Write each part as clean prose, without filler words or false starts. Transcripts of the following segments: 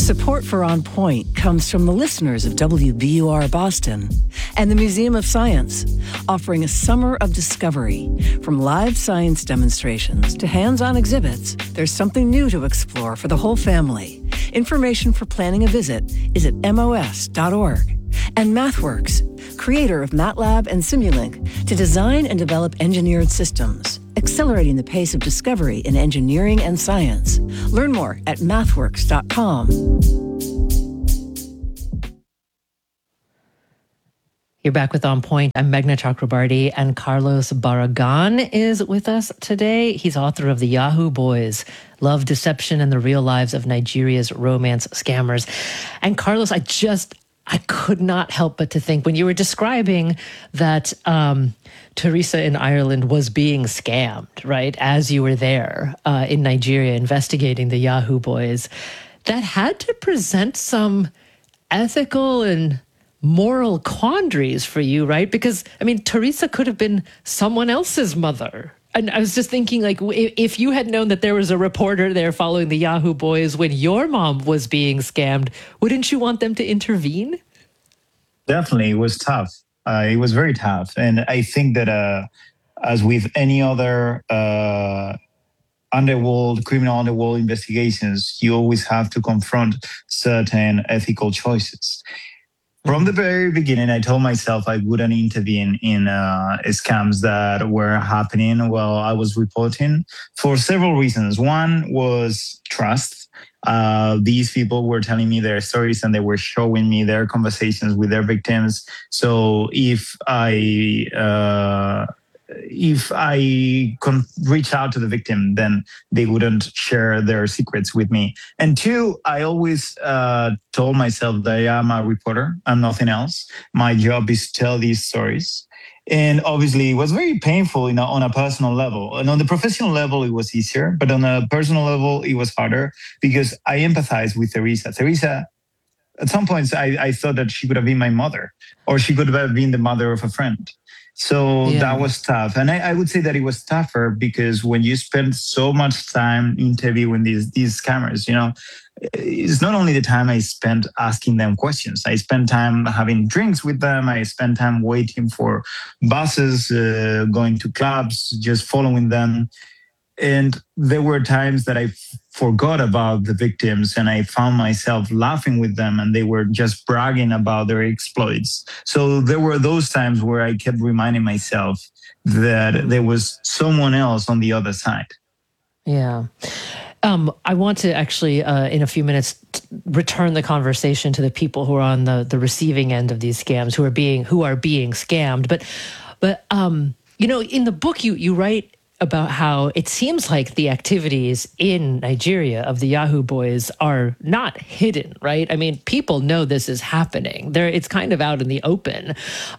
Support for On Point comes from the listeners of WBUR Boston and the Museum of Science, offering a summer of discovery. From live science demonstrations to hands-on exhibits, there's something new to explore for the whole family. Information for planning a visit is at mos.org. And MathWorks, creator of MATLAB and Simulink, to design and develop engineered systems, accelerating the pace of discovery in engineering and science. Learn more at mathworks.com. You're back with On Point. I'm Meghna Chakrabarty, and Carlos Barragan is with us today. He's author of The Yahoo Boys, Love, Deception, and the Real Lives of Nigeria's Romance Scammers. And Carlos, I could not help but to think when you were describing that Teresa in Ireland was being scammed, right, as you were there in Nigeria investigating the Yahoo Boys, that had to present some ethical and moral quandaries for you, right? Because, I mean, Teresa could have been someone else's mother. And I was just thinking, like, if you had known that there was a reporter there following the Yahoo Boys when your mom was being scammed, wouldn't you want them to intervene? Definitely. It was tough. It was very tough. And I think that as with any other criminal underworld investigations, you always have to confront certain ethical choices. From the very beginning, I told myself I wouldn't intervene in scams that were happening while I was reporting for several reasons. One was trust. These people were telling me their stories and they were showing me their conversations with their victims. So if I reach out to the victim, then they wouldn't share their secrets with me. And two, I always told myself that I am a reporter. I'm nothing else. My job is to tell these stories. And obviously, it was very painful, on a personal level. And on the professional level, it was easier. But on a personal level, it was harder because I empathize with Teresa. Teresa, at some points, I thought that she could have been my mother, or she could have been the mother of a friend. So that was tough. And I would say that it was tougher because when you spend so much time interviewing these scammers, it's not only the time I spent asking them questions. I spent time having drinks with them. I spent time waiting for buses, going to clubs, just following them. And there were times that I forgot about the victims and I found myself laughing with them and they were just bragging about their exploits. So there were those times where I kept reminding myself that there was someone else on the other side. Yeah. I want to actually, in a few minutes, return the conversation to the people who are on the receiving end of these scams, who are being scammed. But in the book, you write about how it seems like the activities in Nigeria of the Yahoo Boys are not hidden, right? I mean, people know this is happening. It's kind of out in the open.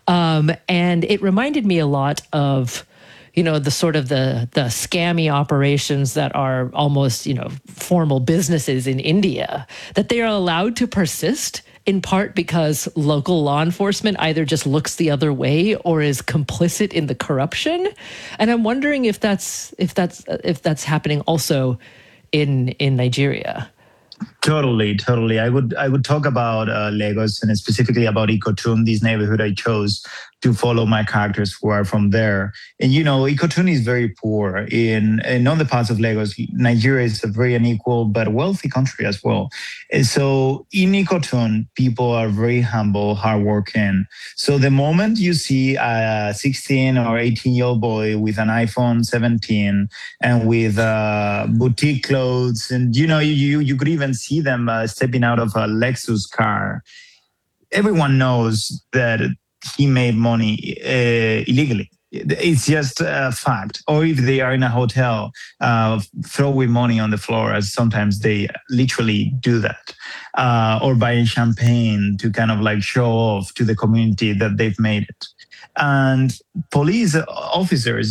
And it reminded me a lot of, the sort of the scammy operations that are almost, formal businesses in India, that they are allowed to persist in part because local law enforcement either just looks the other way or is complicit in the corruption. And I'm wondering if that's happening also in Nigeria. Totally. I would talk about Lagos and specifically about Ikotun, this neighborhood I chose to follow my characters who are from there. And, Ikotun is very poor. In other parts of Lagos, Nigeria is a very unequal but wealthy country as well. And so in Ikotun, people are very humble, hardworking. So the moment you see a 16 or 18-year-old boy with an iPhone 17 and with boutique clothes, and, you could even see them stepping out of a Lexus car, everyone knows that he made money illegally. It's just a fact. Or if they are in a hotel, throwing money on the floor, as sometimes they literally do that, or buying champagne to kind of like show off to the community that they've made it. And police officers,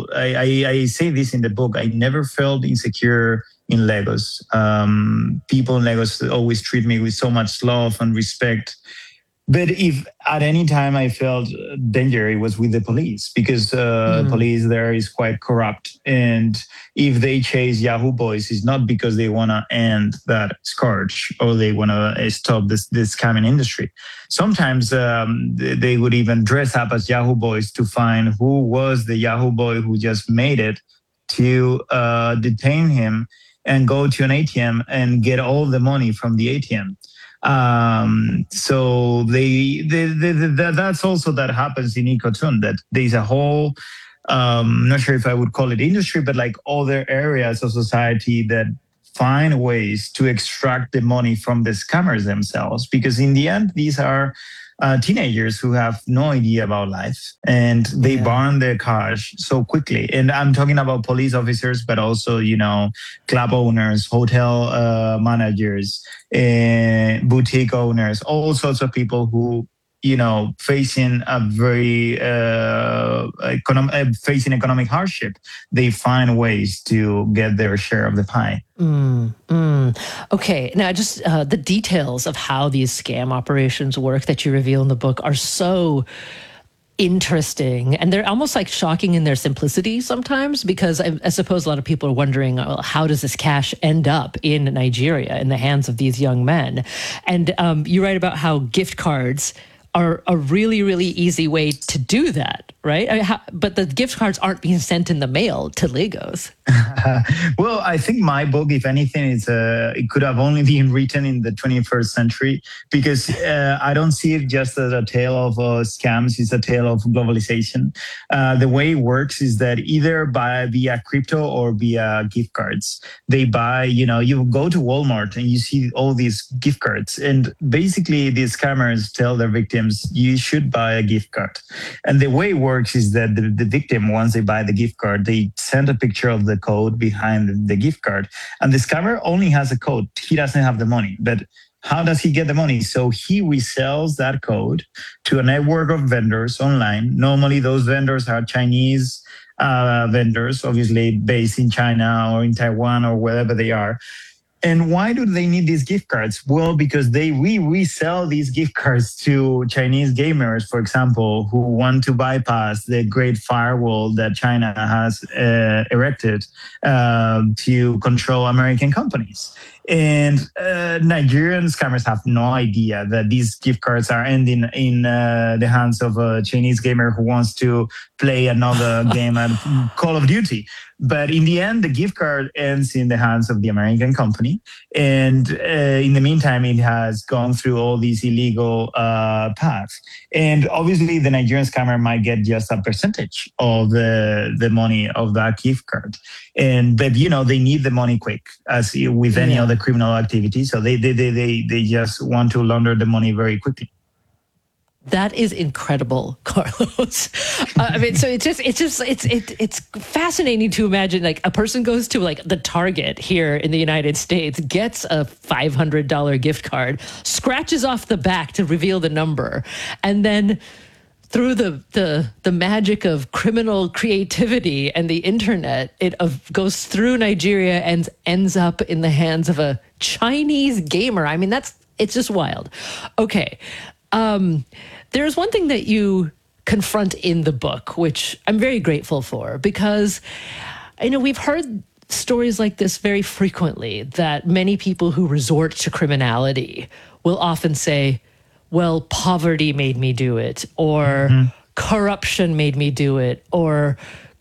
I say this in the book, I never felt insecure in Lagos. People in Lagos always treat me with so much love and respect. But if at any time I felt danger, it was with the police, because police there is quite corrupt. And if they chase Yahoo boys, it's not because they want to end that scourge or they want to stop this scamming industry. Sometimes they would even dress up as Yahoo boys to find who was the Yahoo boy who just made it, to detain him and go to an ATM and get all the money from the ATM. So that's also that happens in Ecotune, that there's a whole, not sure if I would call it industry, but like other areas of society that find ways to extract the money from the scammers themselves, because in the end, these are teenagers who have no idea about life, and they burn their cash so quickly. And I'm talking about police officers, but also, club owners, hotel managers, boutique owners, all sorts of people who, facing a very facing economic hardship. They find ways to get their share of the pie. Okay, now just the details of how these scam operations work that you reveal in the book are so interesting, and they're almost like shocking in their simplicity sometimes, because I suppose a lot of people are wondering, well, how does this cash end up in Nigeria in the hands of these young men? And you write about how gift cards are a really, really easy way to do that, right? But the gift cards aren't being sent in the mail to Lagos. Well, I think my book, if anything, it could have only been written in the 21st century, because I don't see it just as a tale of scams. It's a tale of globalization. The way it works is that either via crypto or via gift cards, they buy, you go to Walmart and you see all these gift cards. And basically, these scammers tell their victims, you should buy a gift card. And the way it works is that the victim, once they buy the gift card, they send a picture of the code behind the gift card. And the scammer only has a code. He doesn't have the money. But how does he get the money? So he resells that code to a network of vendors online. Normally, those vendors are Chinese vendors, obviously based in China or in Taiwan or wherever they are. And why do they need these gift cards? Well, because we resell these gift cards to Chinese gamers, for example, who want to bypass the great firewall that China has erected to control American companies. And Nigerian scammers have no idea that these gift cards are ending in the hands of a Chinese gamer who wants to play another game at Call of Duty. But in the end, the gift card ends in the hands of the American company. And in the meantime, it has gone through all these illegal paths. And obviously, the Nigerian scammer might get just a percentage of the money of that gift card. But they need the money quick, as with any other criminal activity. So they just want to launder the money very quickly. That is incredible, Carlos. So it's fascinating to imagine, like, a person goes to like the Target here in the United States, gets a $500 gift card, scratches off the back to reveal the number, and then through the magic of criminal creativity and the internet, it goes through Nigeria and ends up in the hands of a Chinese gamer. I mean, it's just wild. Okay. There's one thing that you confront in the book, which I'm very grateful for, because we've heard stories like this very frequently, that many people who resort to criminality will often say, well, poverty made me do it, or corruption made me do it, or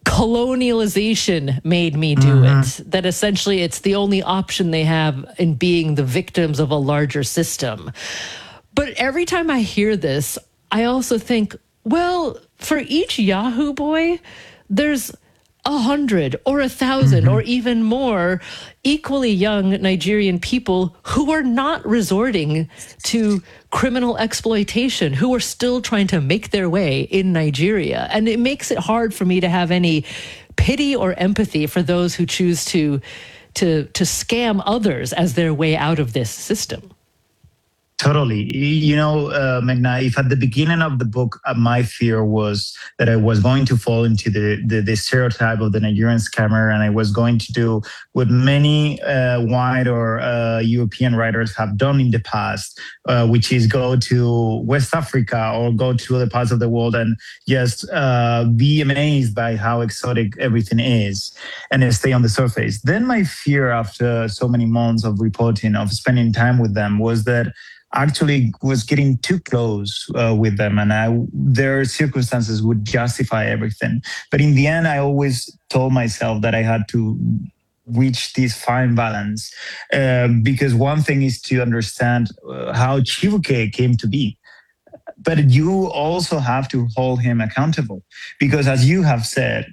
colonialization made me do it. That essentially it's the only option they have in being the victims of a larger system. But every time I hear this, I also think, well, for each Yahoo boy, there's 100 or 1,000 or even more equally young Nigerian people who are not resorting to criminal exploitation, who are still trying to make their way in Nigeria. And it makes it hard for me to have any pity or empathy for those who choose to scam others as their way out of this system. Totally. Magna, if at the beginning of the book, my fear was that I was going to fall into the stereotype of the Nigerian scammer, and I was going to do what many white or European writers have done in the past, which is go to West Africa or go to other parts of the world and just be amazed by how exotic everything is and stay on the surface. Then my fear after so many months of reporting, of spending time with them, was that actually was getting too close with them, and their circumstances would justify everything. But in the end, I always told myself that I had to reach this fine balance, because one thing is to understand how Chibuke came to be, but you also have to hold him accountable, because as you have said,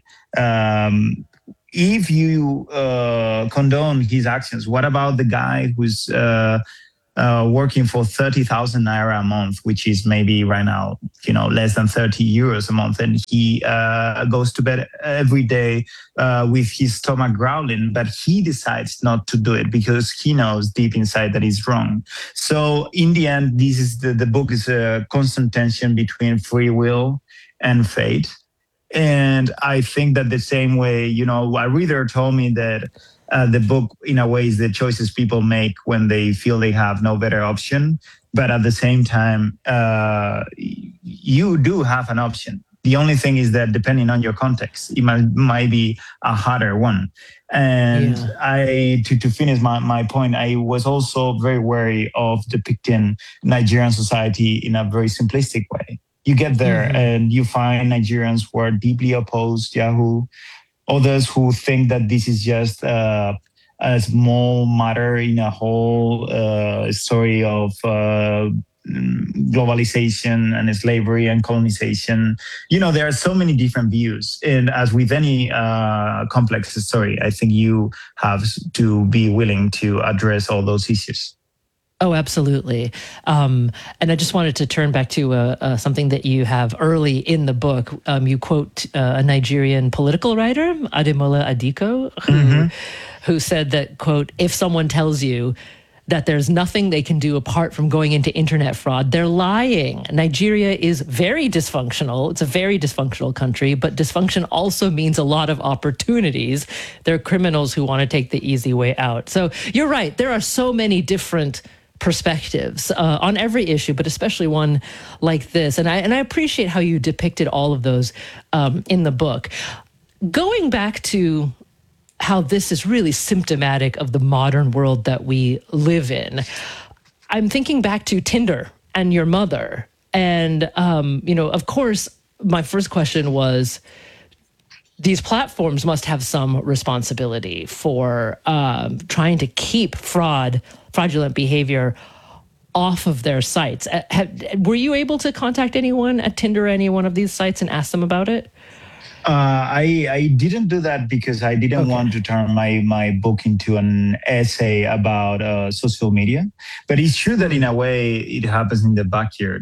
if you condone his actions, what about the guy who's working for 30,000 naira a month, which is maybe right now, less than 30 euros a month. And he goes to bed every day with his stomach growling, but he decides not to do it because he knows deep inside that it's wrong. So in the end, this is the book is a constant tension between free will and fate. And I think that the same way, a reader told me that the book, in a way, is the choices people make when they feel they have no better option. But at the same time, you do have an option. The only thing is that depending on your context, it might be a harder one. And to finish my point, I was also very wary of depicting Nigerian society in a very simplistic way. You get there and you find Nigerians who are deeply opposed Yahoo, others who think that this is just a small matter in a whole story of globalization and slavery and colonization. There are so many different views. And as with any complex story, I think you have to be willing to address all those issues. Oh, absolutely. And I just wanted to turn back to something that you have early in the book. You quote a Nigerian political writer, Ademola Adiko, who said that, quote, if someone tells you that there's nothing they can do apart from going into internet fraud, they're lying. Nigeria is very dysfunctional. It's a very dysfunctional country, but dysfunction also means a lot of opportunities. There are criminals who want to take the easy way out. So you're right. There are so many different perspectives on every issue, but especially one like this. And I appreciate how you depicted all of those in the book. Going back to how this is really symptomatic of the modern world that we live in, I'm thinking back to Tinder and your mother. And, of course, my first question was, these platforms must have some responsibility for trying to keep fraudulent behavior off of their sites. Were you able to contact anyone at Tinder or any one of these sites and ask them about it? I didn't do that because I didn't want to turn my book into an essay about social media. But it's true that in a way it happens in the backyard.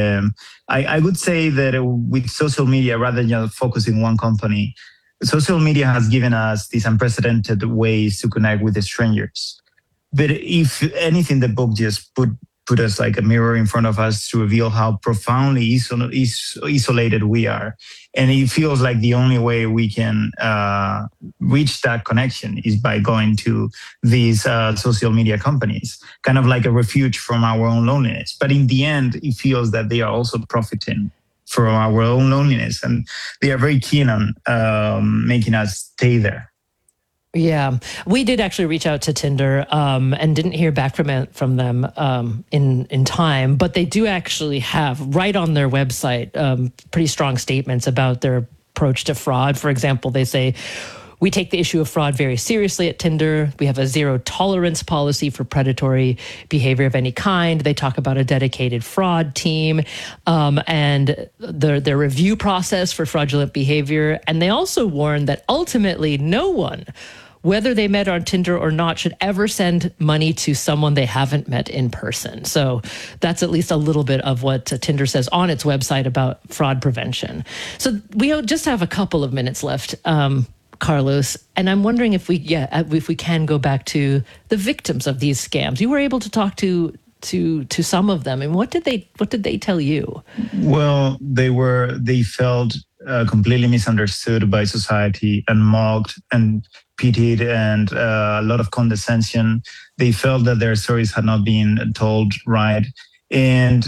I would say that with social media, rather than just focusing one company, social media has given us these unprecedented ways to connect with the strangers. But if anything, the book just put us like a mirror in front of us to reveal how profoundly isolated we are. And it feels like the only way we can reach that connection is by going to these social media companies, kind of like a refuge from our own loneliness. But in the end, it feels that they are also profiting from our own loneliness. And they are very keen on making us stay there. Yeah, we did actually reach out to Tinder and didn't hear back from them in time, but they do actually have right on their website pretty strong statements about their approach to fraud. For example, they say, we take the issue of fraud very seriously at Tinder. We have a zero tolerance policy for predatory behavior of any kind. They talk about a dedicated fraud team and their review process for fraudulent behavior. And they also warn that ultimately no one, whether they met on Tinder or not, should ever send money to someone they haven't met in person. So that's at least a little bit of what Tinder says on its website about fraud prevention. So we just have a couple of minutes left, Carlos, and I'm wondering if we can go back to the victims of these scams. You were able to talk to to some of them. And what did they tell you? Well, they felt completely misunderstood by society and mocked and pitied and a lot of condescension. They felt that their stories had not been told right. And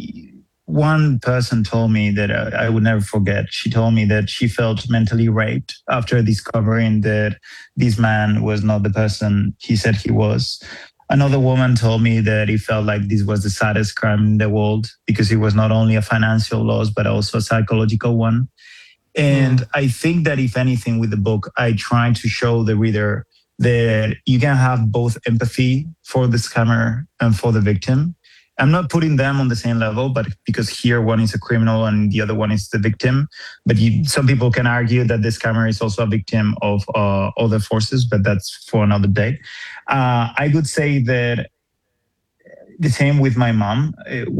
one person told me that I would never forget. She told me that she felt mentally raped after discovering that this man was not the person he said he was. Another woman told me that he felt like this was the saddest crime in the world because it was not only a financial loss, but also a psychological one. And I think that if anything with the book, I try to show the reader that you can have both empathy for the scammer and for the victim. I'm not putting them on the same level, but because here one is a criminal and the other one is the victim. But some people can argue that the scammer is also a victim of other forces, but that's for another day. I would say that the same with my mom.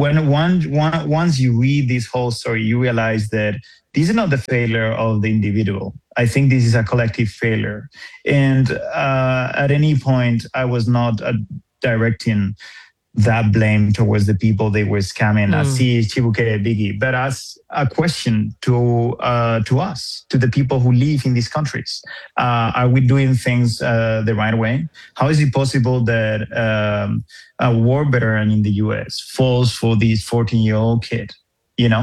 Once you read this whole story, you realize that this is not the failure of the individual. I think this is a collective failure. And at any point, I was not directing that blame towards the people they were scamming, Así, Chibuque, Biggie, but as a question to us, to the people who live in these countries. Are we doing things the right way? How is it possible that a war veteran in the US falls for this 14-year-old kid? You know,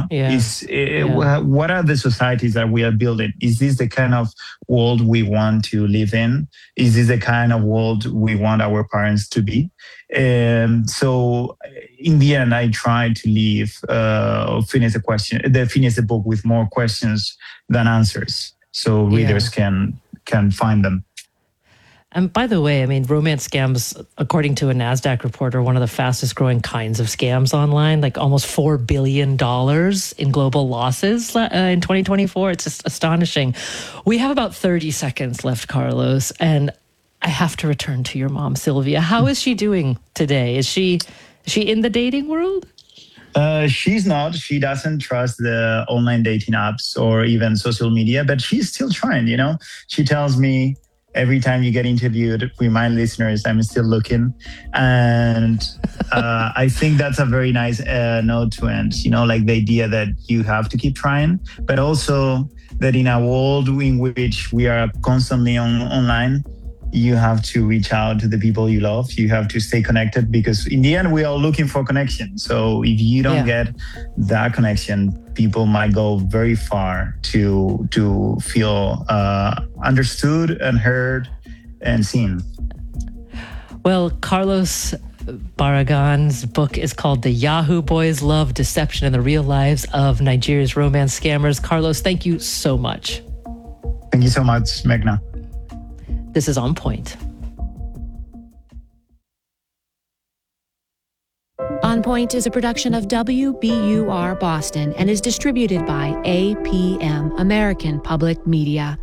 what are the societies that we are building? Is this the kind of world we want to live in? Is this the kind of world we want our parents to be? And so in the end, I try to finish the book with more questions than answers, so readers can find them. And by the way, I mean, romance scams, according to a NASDAQ report, are one of the fastest growing kinds of scams online, like almost $4 billion in global losses in 2024. It's just astonishing. We have about 30 seconds left, Carlos, and I have to return to your mom, Sylvia. How is she doing today? Is she in the dating world? She's not. She doesn't trust the online dating apps or even social media, but she's still trying, you know. She tells me, every time you get interviewed, remind listeners I'm still looking. And I think that's a very nice note to end, you know, like the idea that you have to keep trying, but also that in a world in which we are constantly online, you have to reach out to the people you love. You have to stay connected because in the end, we are looking for connection. So if you don't get that connection, people might go very far to feel understood and heard and seen. Well, Carlos Barragan's book is called The Yahoo Boys Love, Deception, and the Real Lives of Nigeria's Romance Scammers. Carlos, thank you so much. Thank you so much, Meghna. This is On Point. On Point is a production of WBUR Boston and is distributed by APM, American Public Media.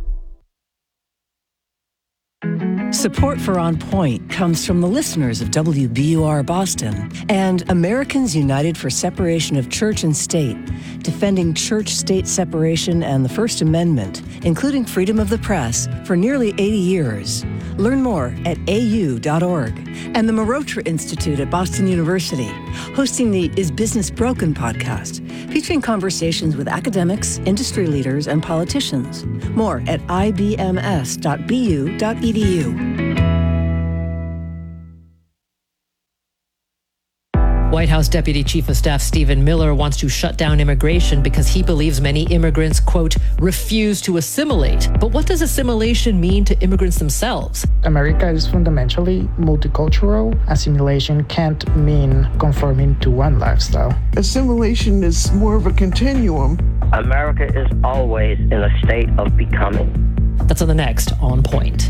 Support for On Point comes from the listeners of WBUR Boston and Americans United for Separation of Church and State, defending church-state separation and the First Amendment, including freedom of the press, for nearly 80 years. Learn more at au.org. And the Marotra Institute at Boston University, hosting the Is Business Broken podcast, featuring conversations with academics, industry leaders, and politicians. More at ibms.bu.edu. White House Deputy Chief of Staff Stephen Miller wants to shut down immigration because he believes many immigrants, quote, refuse to assimilate. But what does assimilation mean to immigrants themselves? America is fundamentally multicultural. Assimilation can't mean conforming to one lifestyle. Assimilation is more of a continuum. America is always in a state of becoming. That's on the next On Point.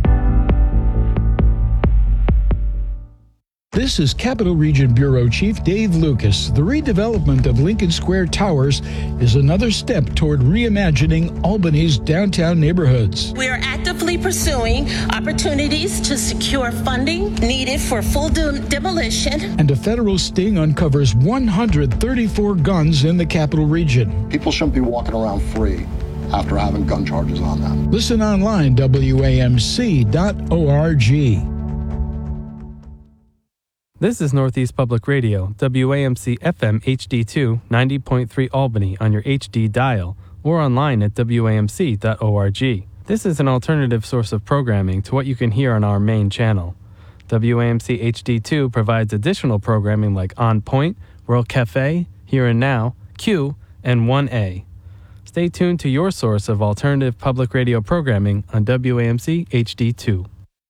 This is Capital Region Bureau Chief Dave Lucas. The redevelopment of Lincoln Square Towers is another step toward reimagining Albany's downtown neighborhoods. We are actively pursuing opportunities to secure funding needed for full demolition. And a federal sting uncovers 134 guns in the Capital Region. People shouldn't be walking around free after having gun charges on them. Listen online, WAMC.org. This is Northeast Public Radio, WAMC FM HD2, 90.3 Albany on your HD dial, or online at WAMC.org. This is an alternative source of programming to what you can hear on our main channel. WAMC HD2 provides additional programming like On Point, World Cafe, Here and Now, Q, and 1A. Stay tuned to your source of alternative public radio programming on WAMC HD2.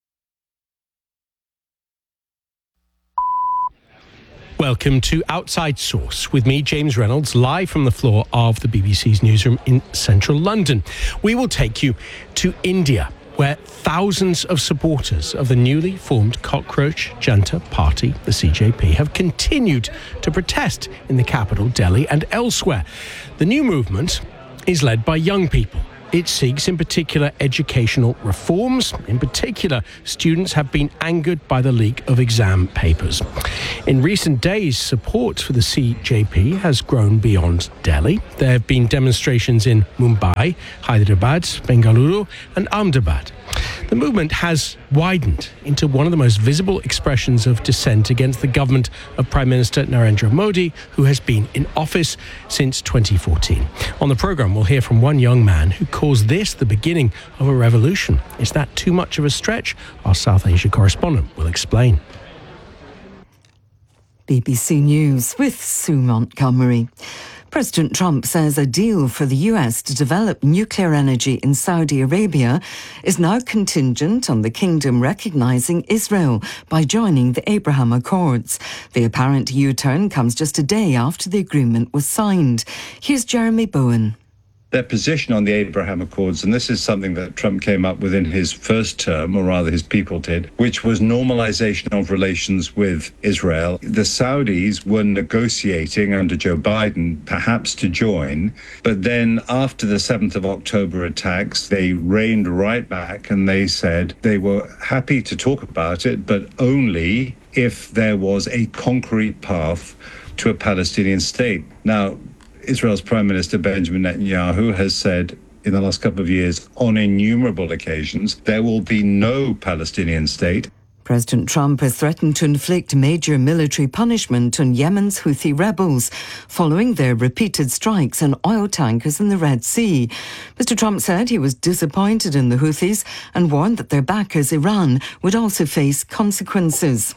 Welcome to Outside Source with me, James Reynolds, live from the floor of the BBC's newsroom in central London. We will take you to India, where thousands of supporters of the newly formed Cockroach Janta Party, the CJP, have continued to protest in the capital, Delhi, and elsewhere. The new movement is led by young people. It seeks, in particular, educational reforms. In particular, students have been angered by the leak of exam papers. In recent days, support for the CJP has grown beyond Delhi. There have been demonstrations in Mumbai, Hyderabad, Bengaluru, and Ahmedabad. The movement has widened into one of the most visible expressions of dissent against the government of Prime Minister Narendra Modi, who has been in office since 2014. On the programme, we'll hear from one young man who calls this the beginning of a revolution. Is that too much of a stretch? Our South Asia correspondent will explain. BBC News with Sue Montgomery. President Trump says a deal for the US to develop nuclear energy in Saudi Arabia is now contingent on the kingdom recognising Israel by joining the Abraham Accords. The apparent U-turn comes just a day after the agreement was signed. Here's Jeremy Bowen. Their position on the Abraham Accords, and this is something that Trump came up with in his first term, or rather his people did, which was normalization of relations with Israel. The Saudis were negotiating under Joe Biden perhaps to join, but then after the 7th of October attacks, they reined right back and they said they were happy to talk about it, but only if there was a concrete path to a Palestinian state. Now, Israel's Prime Minister Benjamin Netanyahu has said in the last couple of years on innumerable occasions there will be no Palestinian state. President Trump has threatened to inflict major military punishment on Yemen's Houthi rebels following their repeated strikes on oil tankers in the Red Sea. Mr. Trump said he was disappointed in the Houthis and warned that their backers, Iran, would also face consequences.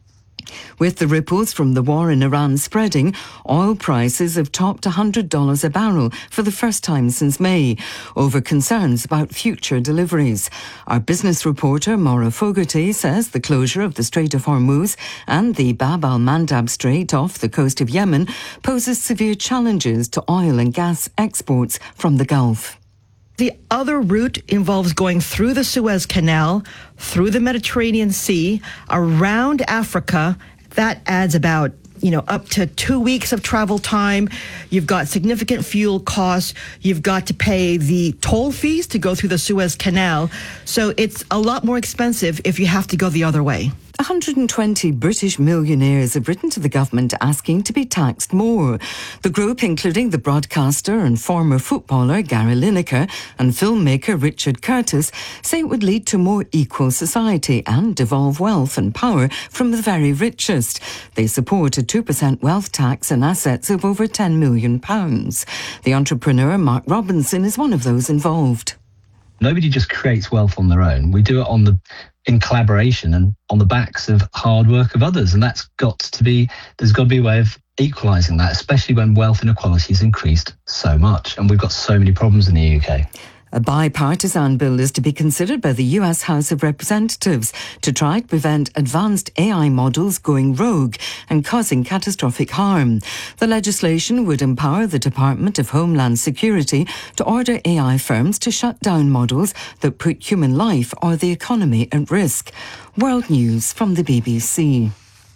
With the ripples from the war in Iran spreading, oil prices have topped $100 a barrel for the first time since May, over concerns about future deliveries. Our business reporter, Maura Fogarty, says the closure of the Strait of Hormuz and the Bab al-Mandab Strait off the coast of Yemen poses severe challenges to oil and gas exports from the Gulf. The other route involves going through the Suez Canal, through the Mediterranean Sea, around Africa. That adds about, up to 2 weeks of travel time. You've got significant fuel costs. You've got to pay the toll fees to go through the Suez Canal. So it's a lot more expensive if you have to go the other way. 120 British millionaires have written to the government asking to be taxed more. The group, including the broadcaster and former footballer Gary Lineker and filmmaker Richard Curtis, say it would lead to more equal society and devolve wealth and power from the very richest. They support a 2% wealth tax on assets of over £10 million. The entrepreneur Mark Robinson is one of those involved. Nobody just creates wealth on their own. We do it in collaboration and on the backs of hard work of others. And there's got to be a way of equalising that, especially when wealth inequality has increased so much. And we've got so many problems in the UK. A bipartisan bill is to be considered by the US House of Representatives to try to prevent advanced AI models going rogue and causing catastrophic harm. The legislation would empower the Department of Homeland Security to order AI firms to shut down models that put human life or the economy at risk. World News from the BBC.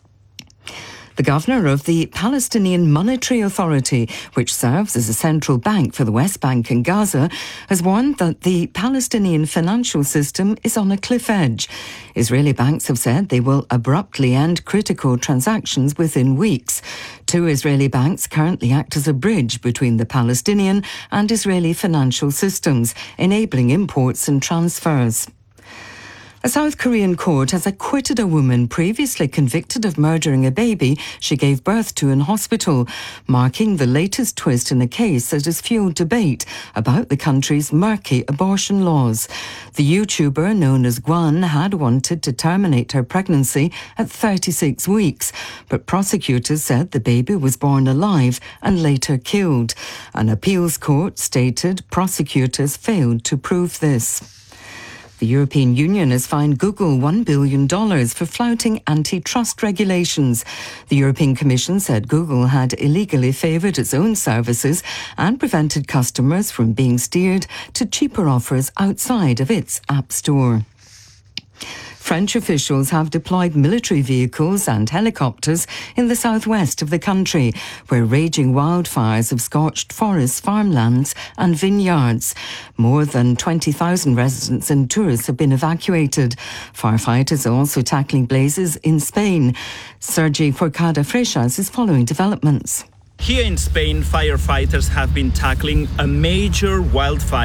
The governor of the Palestinian Monetary Authority, which serves as a central bank for the West Bank and Gaza, has warned that the Palestinian financial system is on a cliff edge. Israeli banks have said they will abruptly end critical transactions within weeks. 2 Israeli banks currently act as a bridge between the Palestinian and Israeli financial systems, enabling imports and transfers. A South Korean court has acquitted a woman previously convicted of murdering a baby she gave birth to in hospital, marking the latest twist in a case that has fueled debate about the country's murky abortion laws. The YouTuber known as Gwan had wanted to terminate her pregnancy at 36 weeks, but prosecutors said the baby was born alive and later killed. An appeals court stated prosecutors failed to prove this. The European Union has fined Google $1 billion for flouting antitrust regulations. The European Commission said Google had illegally favoured its own services and prevented customers from being steered to cheaper offers outside of its App Store. French officials have deployed military vehicles and helicopters in the southwest of the country, where raging wildfires have scorched forests, farmlands and vineyards. More than 20,000 residents and tourists have been evacuated. Firefighters are also tackling blazes in Spain. Sergi Forcada Freixas is following developments. Here in Spain, firefighters have been tackling a major wildfire